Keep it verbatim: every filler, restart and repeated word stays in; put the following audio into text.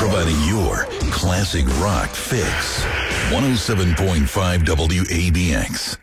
providing your classic rock fix. one oh seven point five W A B X.